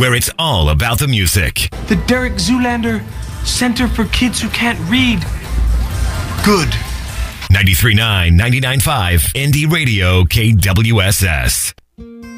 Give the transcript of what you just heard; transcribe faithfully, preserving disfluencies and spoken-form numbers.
where it's all about the music. The Derek Zoolander Center for Kids Who Can't Read. Good. ninety-three point nine, ninety-nine point five, Indie Radio, K W S S.